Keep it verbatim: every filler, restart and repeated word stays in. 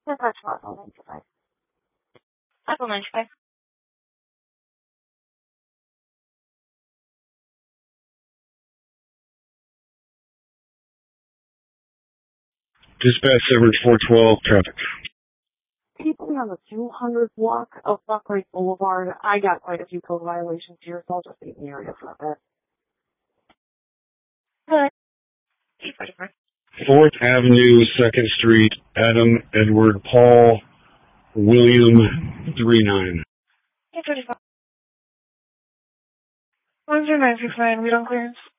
That's Apple ninety-five. Apple ninety-five. Dispatch seven four twelve, traffic. Keeping on the two hundred block of Buck Lake Boulevard, I got quite a few code violations here, so I'll just be in the area for a bit. Good. eight forty-four. fourth Avenue, second Street, Adam, Edward, Paul, William, three nine. eight forty-four. one zero nine six nine, read on clearance.